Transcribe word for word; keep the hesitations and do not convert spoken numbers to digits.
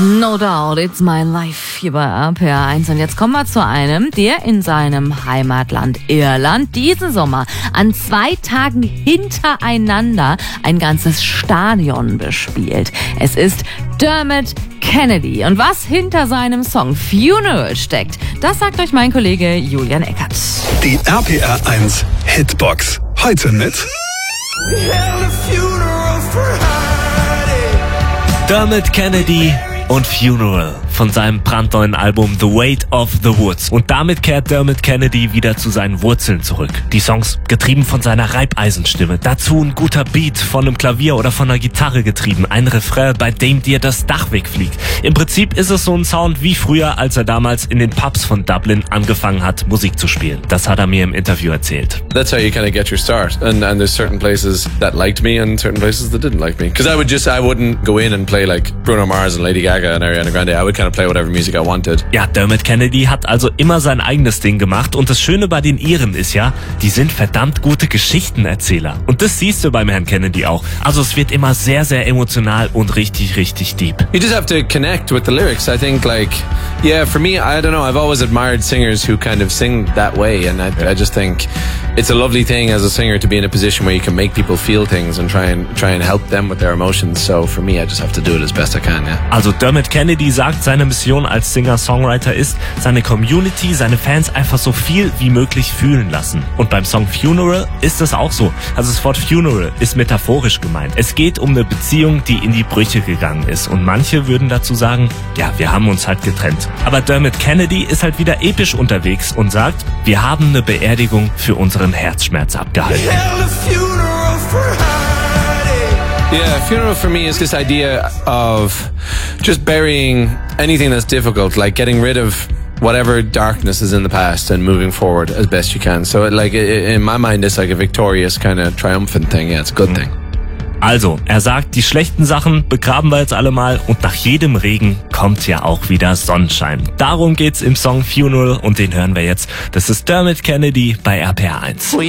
No doubt, it's my life hier bei R P R eins. Und jetzt kommen wir zu einem, der in seinem Heimatland Irland diesen Sommer an zwei Tagen hintereinander ein ganzes Stadion bespielt. Es ist Dermot Kennedy. Und was hinter seinem Song Funeral steckt, das sagt euch mein Kollege Julian Eckert. Die R P R eins Hitbox. Heute mit Dermot Kennedy und Funeral von seinem brandneuen Album The Weight of the Woods. Und damit kehrt Dermot Kennedy wieder zu seinen Wurzeln zurück. Die Songs getrieben von seiner Reibeisenstimme. Dazu ein guter Beat von einem Klavier oder von einer Gitarre getrieben. Ein Refrain, bei dem dir das Dach wegfliegt. Im Prinzip ist es so ein Sound wie früher, als er damals in den Pubs von Dublin angefangen hat, Musik zu spielen. Das hat er mir im Interview erzählt. That's how you kind of get your start. And and there's certain places that liked me and certain places that didn't like me. Because I would just, I wouldn't go in and play like Bruno Mars and Lady Gaga and Ariana Grande. I would kind of play whatever music I wanted. Ja, Dermot Kennedy hat also immer sein eigenes Ding gemacht. Und das Schöne bei den Iren ist ja, die sind verdammt gute Geschichtenerzähler. Und das siehst du beim Herrn Kennedy auch. Also es wird immer sehr, sehr emotional und richtig, richtig deep. You just have to connect with the lyrics. I think like, yeah, for me, I don't know, I've always admired singers who kind of sing that way. And I, I just think it's a lovely thing as a singer to be in a position where you can make people feel things and try and try and help them with their emotions. So for me, I just have to do it as best I can, yeah. Also Dermot Kennedy sagt, seine Mission als Singer-Songwriter ist, seine Community, seine Fans einfach so viel wie möglich fühlen lassen. Und beim Song Funeral ist das auch so. Also das Wort Funeral ist metaphorisch gemeint. Es geht um eine Beziehung, die in die Brüche gegangen ist. Und manche würden dazu sagen, ja, wir haben uns halt getrennt. Aber Dermot Kennedy ist halt wieder episch unterwegs und sagt, wir haben eine Beerdigung für unseren Herzschmerz abgehalten. Yeah, funeral for me is this idea of just burying anything that's difficult, like getting rid of whatever darkness is in the past and moving forward as best you can. So like in my mind it's like a victorious kind of triumphant thing. Yeah, it's a good thing. Also, er sagt, die schlechten Sachen begraben wir jetzt alle mal und nach jedem Regen kommt ja auch wieder Sonnenschein. Darum geht's im Song Funeral und den hören wir jetzt. Das ist Dermot Kennedy bei R P R eins.